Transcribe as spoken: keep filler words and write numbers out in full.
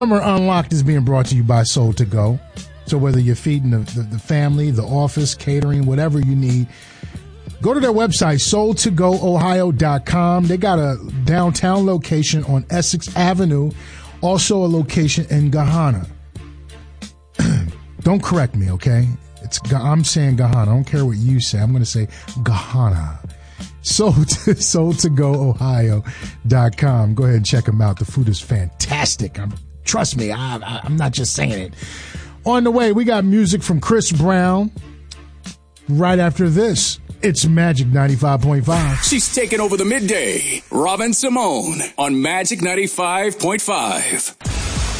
Summer Unlocked is being brought to you by Soul to Go. So whether you're feeding the, the, the family, the office, catering, whatever you need, go to their website, soul to go ohio dot com. They got a downtown location on Essex Avenue, also a location in Gahanna. Don't correct me, okay? It's I'm saying Gahanna. I don't care what you say. I'm going to say Gahanna. Soul to, soul to go ohio dot com. Go ahead and check them out. The food is fantastic. I'm, trust me, I, I, I'm not just saying it. On the way, we got music from Chris Brown. Right after this, it's Magic ninety-five point five. She's taking over the midday. Robin Simone on Magic ninety-five point five.